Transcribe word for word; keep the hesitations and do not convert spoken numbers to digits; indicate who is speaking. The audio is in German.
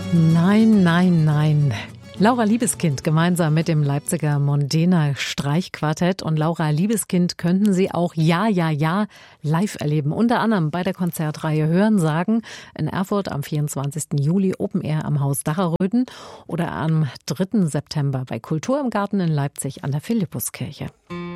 Speaker 1: Nein, nein, nein. Laura Liebeskind gemeinsam mit dem Leipziger Mondena Streichquartett. Und Laura Liebeskind könnten Sie auch Ja, Ja, Ja live erleben. Unter anderem bei der Konzertreihe Hörensagen in Erfurt am vierundzwanzigsten Juli Open Air am Haus Dacherröden oder am dritten September bei Kultur im Garten in Leipzig an der Philippuskirche.